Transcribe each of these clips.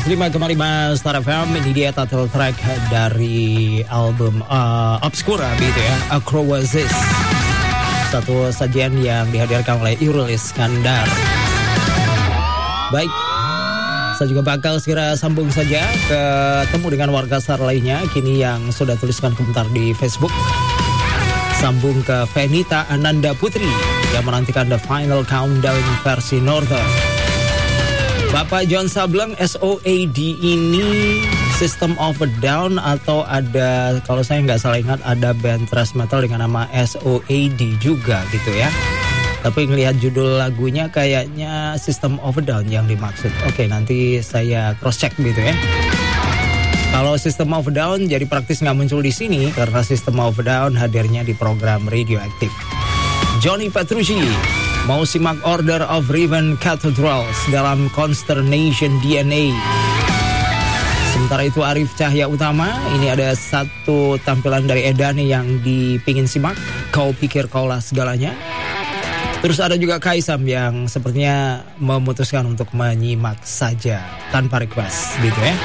105,5 Star FM. Ini dia title track dari album Obscura gitu ya, Acrobasis. Satu sajian yang dihadirkan oleh Irul Iskandar. Baik, saya juga bakal segera sambung saja ketemu dengan warga Star lainnya kini yang sudah tuliskan komentar di Facebook. Sambung ke Venita Ananda Putri yang menantikan The Final Countdown versi Northern. Bapak John Sableng, SOAD ini System of a Down atau ada, kalau saya nggak salah ingat, ada band thrash metal dengan nama SOAD juga gitu ya. Tapi ngelihat judul lagunya kayaknya System of a Down yang dimaksud. Oke, nanti saya cross check gitu ya. Kalau System of a Down jadi praktis nggak muncul di sini karena System of a Down hadirnya di program Radioactive. Johnny Petrucci mau simak Order of Raven Cathedrals dalam Consternation DNA. Sementara itu Arif Cahya Utama, ini ada satu tampilan dari Edani yang dipingin simak, Kau Pikir Kaulah Segalanya. Terus ada juga Kaisam yang sepertinya memutuskan untuk menyimak saja tanpa request gitu ya.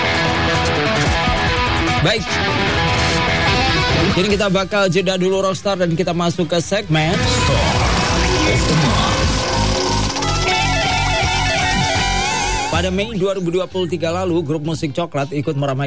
Baik, ini kita bakal jeda dulu Rockstar dan kita masuk ke segmen Pada Mei 2023 lalu, grup musik Coklat ikut meramaikan